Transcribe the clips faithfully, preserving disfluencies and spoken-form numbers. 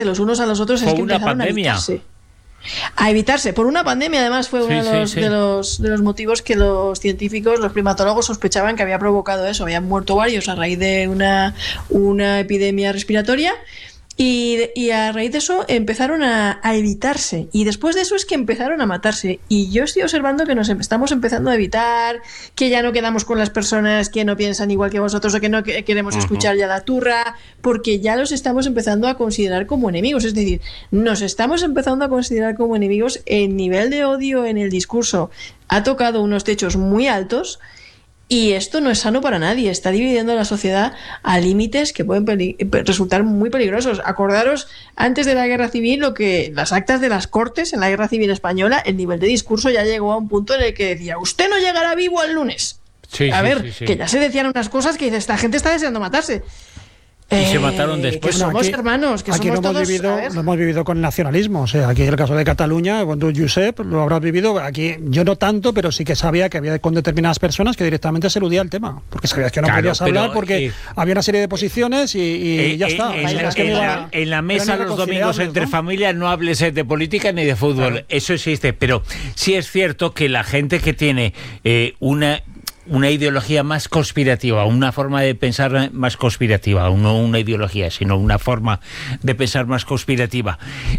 los unos a los otros es que empezaron a evitarse. A evitarse. Por una pandemia, además, fue uno sí, de, los, sí, sí. De, los, de los motivos que los científicos, los primatólogos, sospechaban que había provocado eso. Habían muerto varios a raíz de una, una epidemia respiratoria. Y, y a raíz de eso empezaron a, a evitarse. Y después de eso es que empezaron a matarse. Y yo estoy observando que nos estamos empezando a evitar, que ya no quedamos con las personas que no piensan igual que vosotros o que no que, queremos uh-huh. escuchar ya la turra, porque ya los estamos empezando a considerar como enemigos. Es decir, nos estamos empezando a considerar como enemigos. El nivel de odio en el discurso ha tocado unos techos muy altos. Y esto no es sano para nadie, está dividiendo a la sociedad a límites que pueden peli- resultar muy peligrosos. Acordaros, antes de la Guerra Civil, lo que las actas de las Cortes en la Guerra Civil Española, el nivel de discurso ya llegó a un punto en el que decía, usted no llegará vivo al lunes. Sí, a sí, ver, sí, sí. que ya se decían unas cosas que esta gente está deseando matarse. Y eh, se mataron después. Que somos aquí, hermanos, que aquí somos lo hemos todos, vivido, lo hemos vivido con el nacionalismo. O sea, aquí en el caso de Cataluña, cuando Josep lo habrás vivido, aquí yo no tanto, pero sí que sabía que había con determinadas personas que directamente se eludía el tema, porque sabías que no claro, podías hablar porque eh, había una serie de posiciones y, y eh, ya está. En, en, en, la, en la mesa los domingos entre ¿no? familias no hables de política ni de fútbol. Claro. Eso existe, pero sí es cierto que la gente que tiene eh, una una ideología más conspirativa, una forma de pensar más conspirativa, no una ideología, sino una forma de pensar más conspirativa.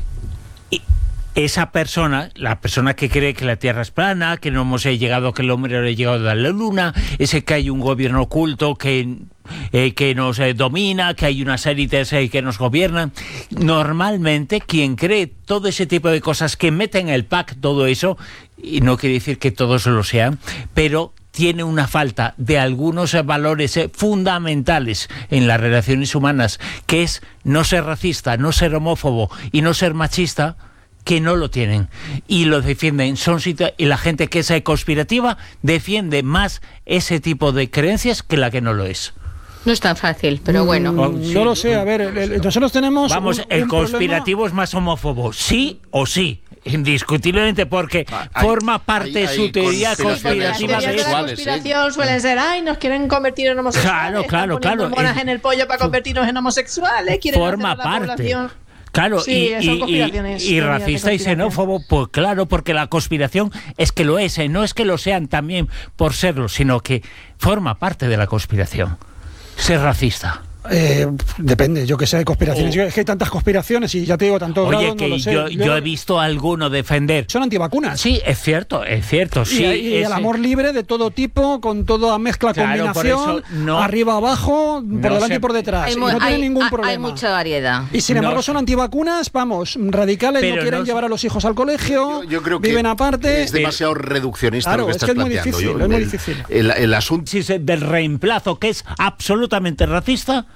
Y esa persona, la persona que cree que la Tierra es plana, que no hemos llegado, que el hombre no ha llegado a la Luna, ese que hay un gobierno oculto que Eh, que nos eh, domina, que hay unas élites eh, que nos gobiernan. Normalmente quien cree todo ese tipo de cosas, que meten el pack todo eso, y no quiere decir que todos lo sean, pero tiene una falta de algunos eh, valores eh, fundamentales en las relaciones humanas, que es no ser racista, no ser homófobo y no ser machista, que no lo tienen y lo defienden. Son situ- y la gente que es eh, conspirativa defiende más ese tipo de creencias que la que no lo es. No es tan fácil, pero bueno. Mm, sí. No lo sé, a ver, el, el, nosotros tenemos... Vamos, un, el un conspirativo problema... es más homófobo, sí o sí, indiscutiblemente, porque ah, hay, forma parte hay, hay, de su teoría conspirativa. Las teorías de la conspiración ¿eh? suelen ser, ay, nos quieren convertir en homosexuales, claro, claro, claro. hormonas en el pollo para convertirnos en homosexuales, quieren forma hacer la parte. población... Claro, sí, y, y, y, y racista y xenófobo, pues claro, porque la conspiración es que lo es, ¿eh? No es que lo sean también por serlo, sino que forma parte de la conspiración. Ser racista. Eh, depende, yo que sé, de conspiraciones. Oh. Es que hay tantas conspiraciones y ya te digo, tanto Oye, grado, que no lo sé. Yo, yo, yo he visto a alguno defender. Son antivacunas. Sí, es cierto, es cierto. Sí, y, y ese... el amor libre de todo tipo, con toda mezcla, claro, combinación, no, arriba, abajo, por no delante se... y por detrás. Hay, y no tiene hay, ningún hay, problema. Hay mucha variedad. Y sin embargo no son antivacunas, vamos, radicales, pero no quieren no llevar a los hijos al colegio, yo, yo creo viven que aparte. Es demasiado reduccionista claro, lo que es estás que es planteando. Muy difícil, yo, es muy el, difícil. El, el asunto del reemplazo, que es absolutamente racista,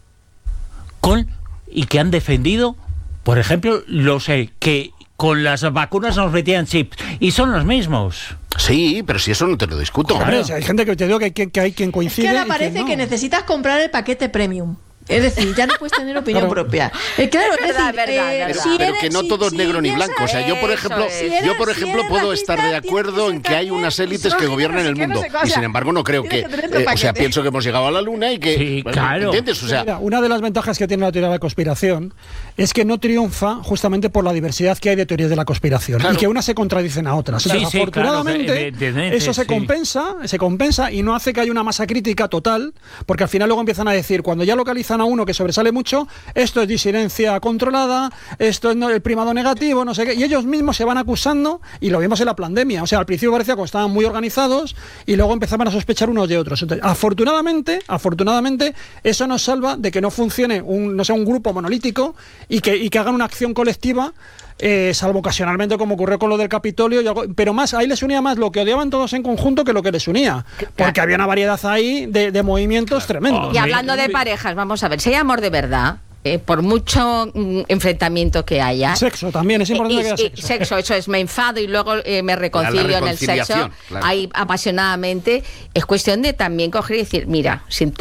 con y que han defendido, por ejemplo, los eh, que con las vacunas nos metían chips y son los mismos. Sí, pero si eso no te lo discuto. Claro, hay gente que te digo que hay, que, que hay quien coincide. Es que ahora parece no. que necesitas comprar el paquete premium. Es decir, ya no puedes tener opinión claro. propia. Eh, claro, es verdad, decir, verdad, eh, verdad. Pero, si pero eres, que no si, todo es si negro ni blanco. O sea, yo por ejemplo, es. si eres, yo por ejemplo si puedo racista, estar de acuerdo que en que hay unas élites que gobiernan el mundo. Y sin embargo no creo que, eh, o sea, pienso que hemos llegado a la luna y que, sí, claro. ¿entiendes? O sea, mira, una de las ventajas que tiene la teoría de la conspiración es que no triunfa justamente por la diversidad que hay de teorías de la conspiración claro. y que unas se contradicen a otras. Sí, Entonces, sí, afortunadamente, claro, de, de, de, eso se sí. compensa, se compensa y no hace que haya una masa crítica total, porque al final luego empiezan a decir, cuando ya localizan a uno que sobresale mucho, esto es disidencia controlada, esto es el primado negativo, no sé qué, y ellos mismos se van acusando, y lo vimos en la pandemia. O sea, al principio parecía que estaban muy organizados y luego empezaban a sospechar unos de otros. Entonces, afortunadamente, afortunadamente, eso nos salva de que no funcione un, no sea un grupo monolítico y que, y que hagan una acción colectiva. Eh, salvo ocasionalmente como ocurrió con lo del Capitolio y algo, pero más, ahí les unía más lo que odiaban todos en conjunto que lo que les unía, porque claro. había una variedad ahí de, de movimientos claro. tremendos. Y hablando de parejas, vamos a ver, si hay amor de verdad, eh, por mucho mm, enfrentamiento que haya, sexo también es importante, eh, que haya sexo. sexo eso es, me enfado y luego eh, me reconcilio en el sexo claro. ahí apasionadamente. Es cuestión de también coger y decir, mira, sin